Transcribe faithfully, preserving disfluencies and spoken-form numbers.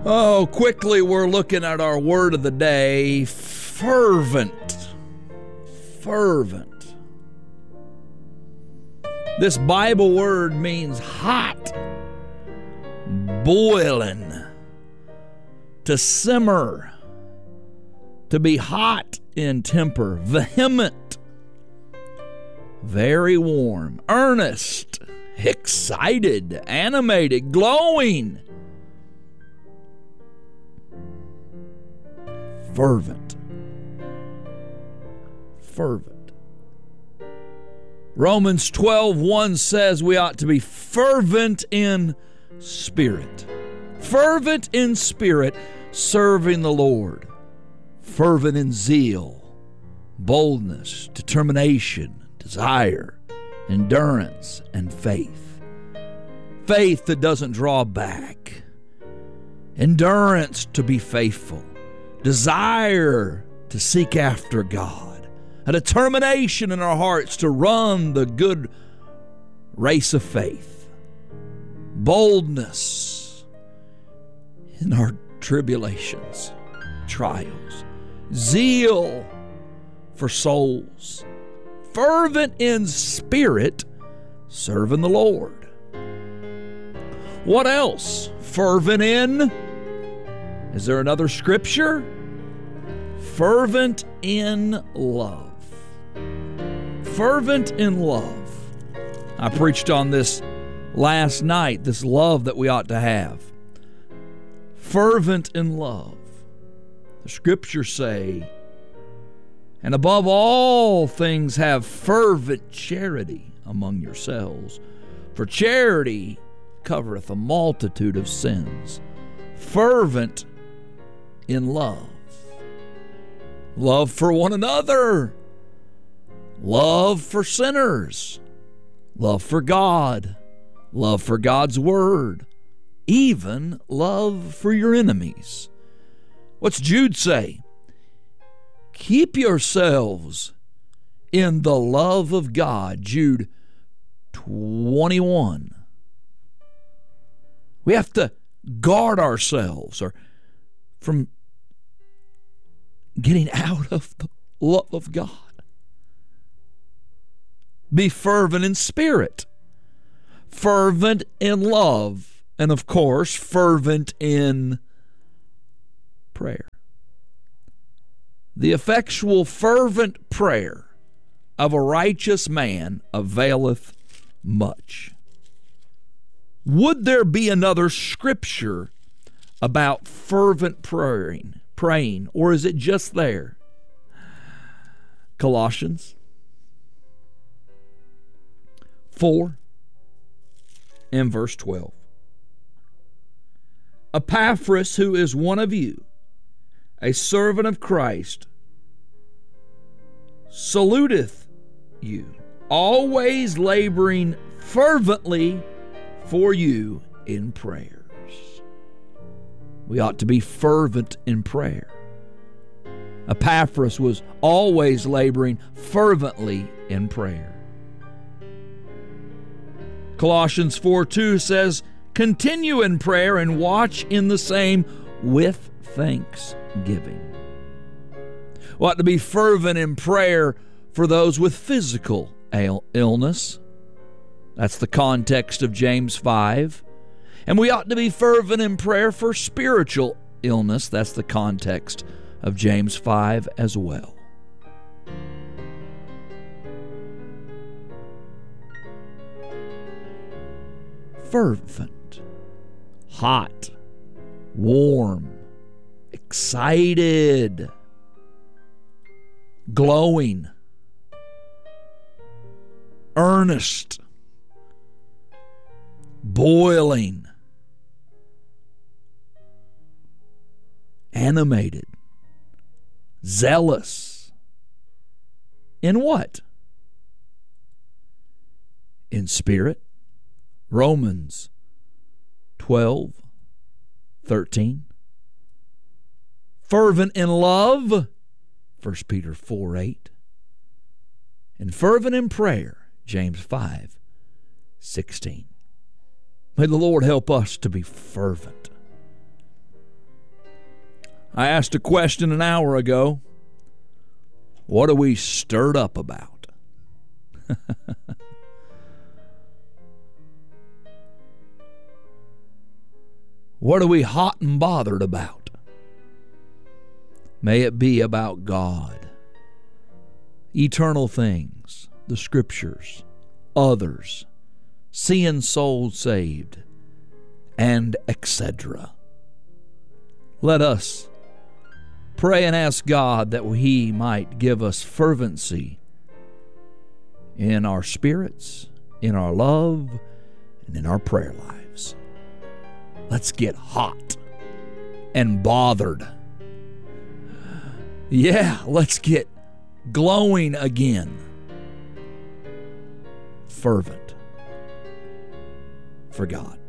Oh, quickly we're looking at our word of the day, fervent. Fervent. This Bible word means hot, boiling, to simmer, to be hot in temper, vehement, very warm, earnest, excited, animated, glowing, fervent. Fervent. Romans twelve one says we ought to be fervent in spirit. Fervent in spirit, serving the Lord. Fervent in zeal, boldness, determination, desire, endurance, and faith. Faith that doesn't draw back. Endurance to be faithful. Desire to seek after God. A determination in our hearts to run the good race of faith. Boldness in our tribulations, trials. Zeal for souls. Fervent in spirit, serving the Lord. What else? Fervent in? Is there another scripture? Fervent in love. Fervent in love. I preached on this last night, this love that we ought to have. Fervent in love. The scriptures say, and above all things have fervent charity among yourselves, for charity covereth a multitude of sins. Fervent in love. Love for one another. Love for sinners. Love for God. Love for God's word. Even love for your enemies. What's Jude say? Keep yourselves in the love of God. Jude twenty-one. We have to guard ourselves or from getting out of the love of God. Be fervent in spirit, fervent in love, and of course, fervent in prayer. The effectual, fervent prayer of a righteous man availeth much. Would there be another scripture about fervent praying, praying, or is it just there? Colossians four and verse twelve. Epaphras, who is one of you, a servant of Christ, saluteth you, always laboring fervently for you in prayers. We ought to be fervent in prayer. Epaphras was always laboring fervently in prayer. Colossians four two says, continue in prayer and watch in the same with thanksgiving. We ought to be fervent in prayer for those with physical illness. That's the context of James five. And we ought to be fervent in prayer for spiritual illness. That's the context of James five as well. Fervent, hot, warm, excited, glowing, earnest, boiling, animated, zealous. In what? In spirit. Romans twelve thirteen. Fervent in love, First Peter four eight. And fervent in prayer, James five sixteen. May the Lord help us to be fervent. I asked a question an hour ago. What are we stirred up about? What are we hot and bothered about? May it be about God, eternal things, the Scriptures, others, seeing souls saved, and et cetera. Let us pray and ask God that He might give us fervency in our spirits, in our love, and in our prayer lives. Let's get hot and bothered. Yeah, let's get glowing again. Fervent for God.